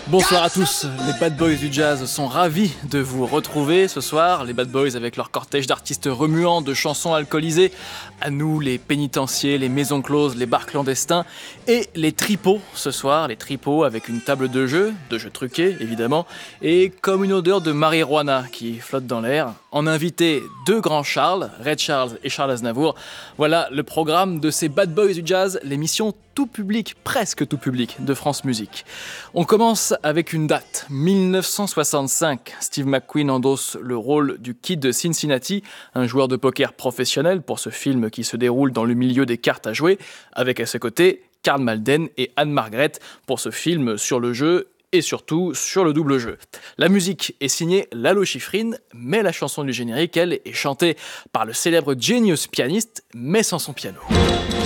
Bonsoir à tous, les Bad Boys du jazz sont ravis de vous retrouver ce soir. Les Bad Boys avec leur cortège d'artistes remuants, de chansons alcoolisées. À nous, les pénitenciers, les maisons closes, les bars clandestins et les tripots ce soir. Les tripots avec une table de jeux truqués évidemment, et comme une odeur de marijuana qui flotte dans l'air. En invité, deux grands Charles, Ray Charles et Charles Aznavour. Voilà le programme de ces Bad Boys du jazz, l'émission tout public, presque tout public de France Musique. On commence avec une date, 1965. Steve McQueen endosse le rôle du Kid de Cincinnati, un joueur de poker professionnel pour ce film qui se déroule dans le milieu des cartes à jouer, avec à ses côtés Karl Malden et Anne-Margaret pour ce film sur le jeu et surtout sur le double jeu. La musique est signée Lalo Schifrin, mais la chanson du générique, elle, est chantée par le célèbre Genius pianiste, mais sans son piano.